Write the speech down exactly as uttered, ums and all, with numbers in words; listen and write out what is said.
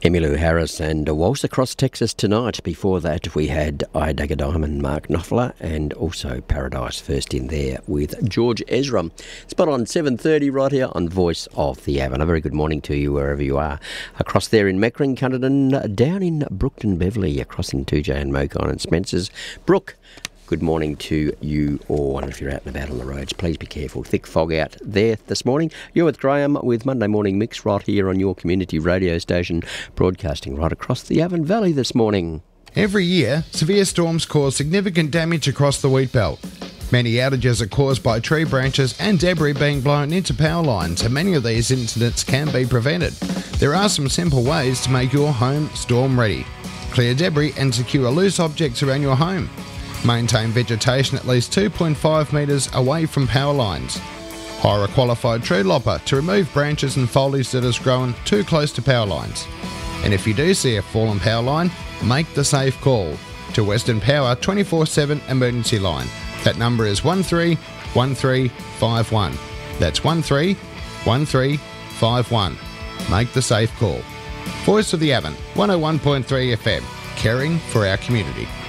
Emmylou Harris and a waltz across Texas tonight. Before that, we had I Dug a Diamond, Mark Knopfler, and also Paradise first in there with George Ezra. Spot on seven thirty right here on Voice of the Avon. A very good morning to you wherever you are. Across there in Meckering, Cunnaden, down in Brookton, Beverley, across in two J and Mokine and Spencer's. Brooke, good morning to you all, and if you're out and about on the roads, please be careful. Thick fog out there this morning. You're with Graham with Monday Morning Mix right here on your community radio station, broadcasting right across the Avon Valley this morning. Every year, severe storms cause significant damage across the wheat belt. Many outages are caused by tree branches and debris being blown into power lines, and many of these incidents can be prevented. There are some simple ways to make your home storm ready. Clear debris and secure loose objects around your home. Maintain vegetation at least two point five metres away from power lines. Hire a qualified tree lopper to remove branches and foliage that has grown too close to power lines. And if you do see a fallen power line, make the safe call to Western Power twenty-four seven emergency line. That number is one three one three five one. That's one three one three five one. Make the safe call. Voice of the Avon, one oh one point three F M, caring for our community.